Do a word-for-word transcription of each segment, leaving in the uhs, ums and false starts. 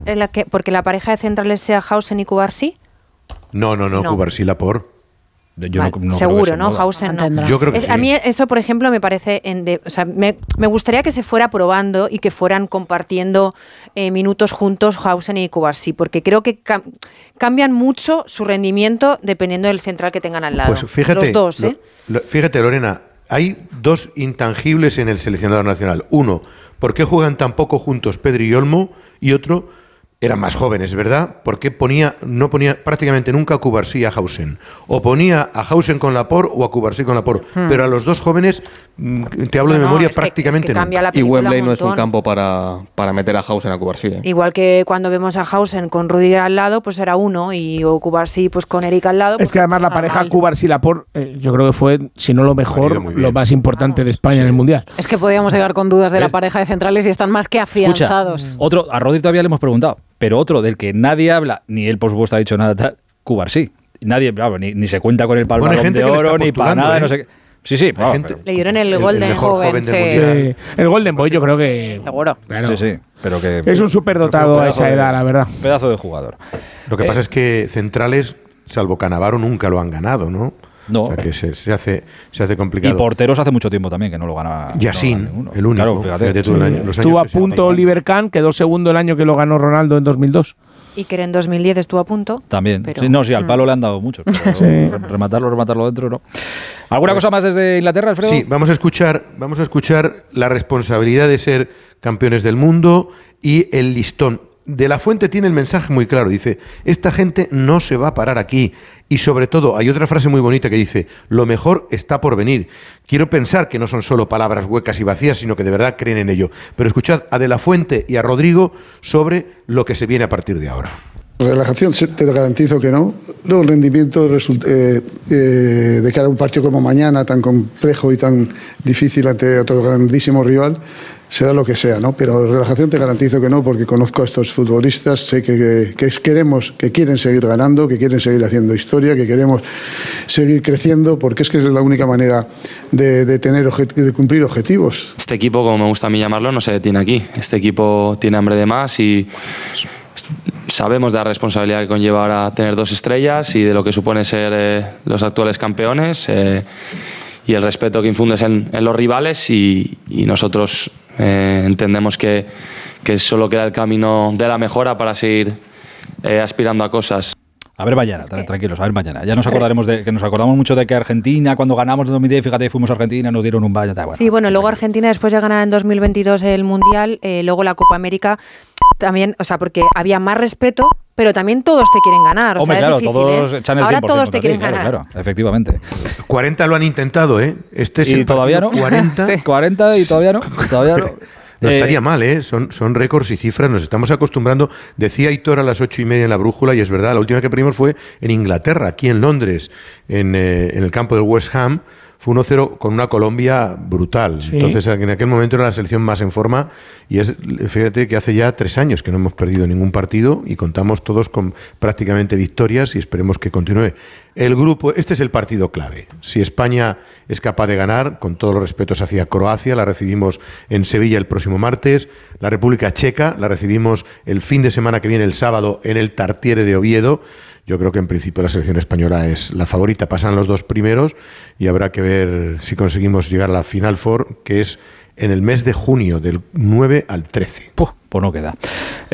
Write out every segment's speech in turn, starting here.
en la que, porque la pareja de centrales sea Hausen y Cubarsí? No, no, no, no. Cubarsí Laporte. Yo vale, no, no seguro, ¿no? Hausen no. Yo creo que es, sí. A mí eso, por ejemplo, me parece... En de, o sea, me, me gustaría que se fuera probando y que fueran compartiendo eh, minutos juntos Hausen y Cubarsí, porque creo que cam cambian mucho su rendimiento dependiendo del central que tengan al lado. Pues fíjate, los dos, ¿eh? Lo, lo, fíjate, Lorena, hay dos intangibles en el seleccionador nacional. Uno, ¿por qué juegan tan poco juntos Pedri y Olmo? Y otro... eran más jóvenes, ¿verdad? Porque ponía, no ponía prácticamente nunca a Cubarsí y a Hausen. O ponía a Hausen con Laporte o a Cubarsí con Laporte. Hmm. Pero a los dos jóvenes, te hablo no, de memoria, no, prácticamente que, es que no. Y Wembley no es un campo para, para meter a Hausen a Cubarsí. ¿eh? Igual que cuando vemos a Hausen con Rudiger al lado, pues era uno, y o Cubarsí pues con Eric al lado. Pues es que además la pareja Cubarsí-Laporte, eh, yo creo que fue, si no lo mejor, lo más importante Vamos. de España sí. en el Mundial. Es que podíamos llegar con dudas de la pareja de centrales y están más que afianzados. Escucha, otro, a Rodri todavía le hemos preguntado, pero otro del que nadie habla, ni él por supuesto ha dicho nada tal, Cubarsí. Nadie, claro, ni, ni se cuenta con el para el Balón de Oro, ni para nada, ¿eh? no sé qué. Sí, sí, claro, gente, le dieron el, el Golden el mejor joven, joven sí. del sí. El Golden Boy yo creo que... Seguro. Claro. Sí, sí, pero que... Es un superdotado a esa edad, de, la verdad. Pedazo de jugador. Lo que eh, pasa es que centrales, salvo Cannavaro, nunca lo han ganado, ¿no? No. O sea que se, se, hace, se hace complicado. Y porteros hace mucho tiempo también que no lo gana. Yassin, no el único. Claro, fíjate. fíjate todo el año, los estuvo años a punto Oliver Kahn, quedó segundo el año que lo ganó Ronaldo en dos mil dos. Y que en dos mil diez estuvo a punto. También. Pero, sí, no, sí, al palo mm. le han dado mucho. Pero sí. Rematarlo, rematarlo dentro, no. ¿Alguna pues, cosa más desde Inglaterra, Alfredo? Sí, vamos a escuchar, vamos a escuchar la responsabilidad de ser campeones del mundo y el listón. De la Fuente tiene el mensaje muy claro, dice, esta gente no se va a parar aquí. Y sobre todo, hay otra frase muy bonita que dice, lo mejor está por venir. Quiero pensar que no son solo palabras huecas y vacías, sino que de verdad creen en ello. Pero escuchad a De la Fuente y a Rodrigo sobre lo que se viene a partir de ahora. Relajación, te lo garantizo que no. Luego el rendimiento eh, eh, de cara a un partido como mañana, tan complejo y tan difícil ante otro grandísimo rival, será lo que sea, ¿no? Pero relajación te garantizo que no, porque conozco a estos futbolistas, sé que, que, que queremos, que quieren seguir ganando, que quieren seguir haciendo historia, que queremos seguir creciendo, porque es que es la única manera de, de, tener de cumplir objetivos. Este equipo, como me gusta a mí llamarlo, no se detiene aquí. Este equipo tiene hambre de más y sabemos de la responsabilidad que conlleva ahora tener dos estrellas y de lo que supone ser eh, los actuales campeones eh, y el respeto que infundes en, en los rivales y, y nosotros eh, entendemos que, que solo queda el camino de la mejora para seguir eh, aspirando a cosas. A ver mañana, tranquilos, a ver mañana. Ya nos acordaremos de que nos acordamos mucho de que Argentina, cuando ganamos en dos mil diez, fíjate, fuimos a Argentina, nos dieron un baño. Bueno, sí, bueno, luego Argentina, después de ganar en dos mil veintidós el Mundial, eh, luego la Copa América, también, o sea, porque había más respeto, pero también todos te quieren ganar. O Hombre, sea, claro, es difícil, todos ¿eh? echan el Ahora todos te ti, quieren claro, ganar. Claro, efectivamente. cuarenta lo han intentado, ¿eh? Este es y el todavía no. cuarenta. Sí. cuarenta y todavía no. Todavía no. No eh, estaría mal, ¿eh? Son, son récords y cifras, nos estamos acostumbrando. Decía Aitor a las ocho y media en la brújula, y es verdad, la última que perdimos fue en Inglaterra, aquí en Londres, en, eh, en el campo del West Ham. Fue uno cero con una Colombia brutal. Sí. Entonces, en aquel momento era la selección más en forma y es, fíjate que hace ya tres años que no hemos perdido ningún partido y contamos todos con prácticamente victorias y esperemos que continúe. El grupo, este es el partido clave. Si España es capaz de ganar, con todos los respetos hacia Croacia, la recibimos en Sevilla el próximo martes, la República Checa la recibimos el fin de semana que viene, el sábado, en el Tartiere de Oviedo. Yo creo que en principio la selección española es la favorita. Pasan los dos primeros y habrá que ver si conseguimos llegar a la Final Four, que es en el mes de junio, del nueve al trece. Pues, pues no queda.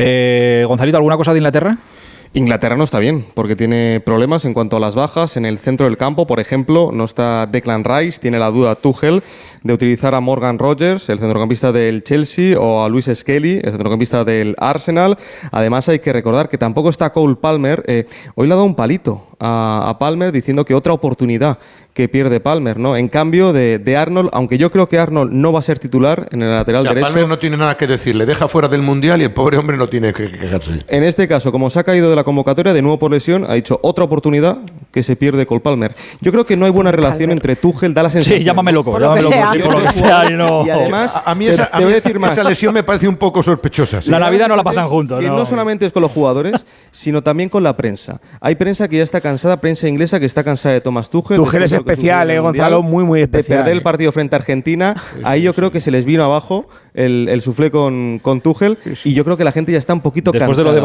Eh, Gonzalito, ¿alguna cosa de Inglaterra? Inglaterra no está bien, porque tiene problemas en cuanto a las bajas. En el centro del campo, por ejemplo, no está Declan Rice, tiene la duda Tuchel de utilizar a Morgan Rogers, el centrocampista del Chelsea, o a Luis Skelly, el centrocampista del Arsenal. Además, hay que recordar que tampoco está Cole Palmer. Eh, hoy le ha dado un palito a, a Palmer diciendo que otra oportunidad que pierde Palmer, ¿no? En cambio de, de Arnold, aunque yo creo que Arnold no va a ser titular en el lateral o sea, derecho. Palmer no tiene nada que decir, le deja fuera del Mundial y el pobre hombre no tiene que quejarse. En este caso, como se ha caído de la convocatoria, de nuevo por lesión, ha dicho otra oportunidad que se pierde Cole Palmer. Yo creo que no hay buena relación entre Tuchel, da la sensación. Sí, llámame loco, por llámame lo loco, que sí, sea. por lo que sea. Y, no... y además, a, a mí, esa, te, te voy a decir más. Esa lesión me parece un poco sospechosa. ¿Sí? La Navidad no la pasan juntos. Que no. no solamente es con los jugadores, sino también con la prensa. Hay prensa que ya está cansada, prensa inglesa que está cansada de Thomas Tuchel. Tuchel es especial, eh, Gonzalo, muy, muy especial. De perder el partido frente a Argentina, sí, ahí sí, yo sí. creo que se les vino abajo el, el suflé con, con Tuchel, sí, sí. Y yo creo que la gente ya está un poquito Después cansada. De lo de